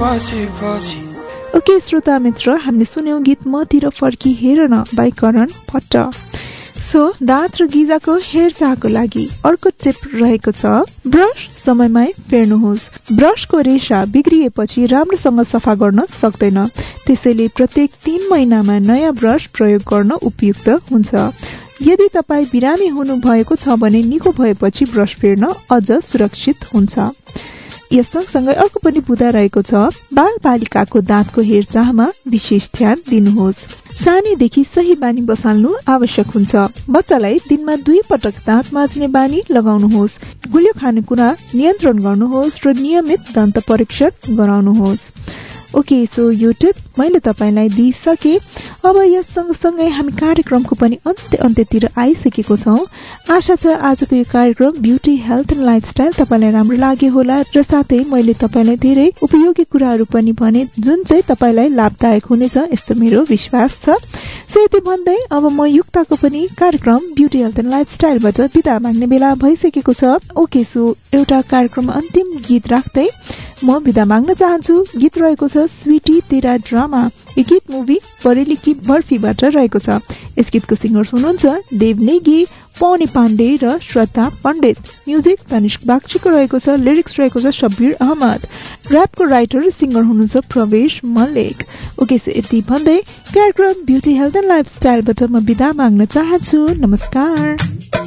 Okay श्रोता मित्र, हामीले सुन्यौं गीत मतिर फर्की हेर न बाइ करण भट्ट। सो दाँत र गिजाको हेरचाहको लागि अर्को टिप रहेको छ, ब्रश समयमै फेर्नुहोस्। ब्रशको रेशा बिग्रिएपछि राम्रोसँग सफा गर्न सक्दैन, त्यसैले प्रत्येक 3 महिनामा नयाँ ब्रश प्रयोग गर्न उपयुक्त हुन्छ। यदि तपाईँ बिरामी हुनु भएको छ भने निको भएपछि ब्रश फेर्न अझ सुरक्षित हुन्छ। यस सँगसँगै अर्को पनि बुदा रहेको छ, बाल बालिकाको दाँतको हेरचाहमा विशेष ध्यान दिनुहोस्। सानैदेखि सही बानी बसाल्नु आवश्यक हुन्छ। बच्चालाई दिनमा 2 पटक दाँत माझ्ने बानी लगाउनुहोस्। गुलियो खानेकुरा नियन्त्रण गर्नुहोस् र नियमित दन्त परीक्षण गराउनुहोस्। ओके, सो यो टिप मैले तपाईलाई दिइसके। अब यस सँगसँगै हामी कार्यक्रमको पनि अन्त्यतिर आइसकेको छौं। आशा छ आजको यो कार्यक्रम ब्युटी हेल्थ एन्ड लाइफस्टाइल तपाईलाई राम्रो लाग्यो होला र साथै मैले तपाईलाई धेरै उपयोगी कुराहरू पनि भने जुन चाहिँ तपाईलाई लाभदायक हुनेछ यस्तो मेरो विश्वास छ। सो यति भन्दै अब म युक्ताको पनि कार्यक्रम ब्युटी हेल्थ एन्ड लाइफस्टाइलबाट बिदा माग्ने बेला भइसकेको छ। ओके, सो एउटा कार्यक्रम अन्तिम गीत राख्दै म बिदा माग्न चाहन्छु। गीत रहेको छ स्वीटी तेरा ड्रामा। यो गीत मुभी बरेली की बर्फीबाट रहेको छ। यस गीतको सिङ्गर्स हुनुहुन्छ देव नेगी, पौनी पाण्डे र श्रद्धा पण्डित। म्युजिक तनिष्क बागचीको रहेको छ। लिरिक्स रहेको छ शब्बीर अहमद। र्यापको राइटर सिङ्गर हुनुहुन्छ प्रवेश मल्लिक। ओके, सो यति भन्दै कार्यक्रम ब्युटी हेल्थ एन्ड लाइफस्टाइलबाट म बिदा माग्न चाहन्छु। नमस्कार।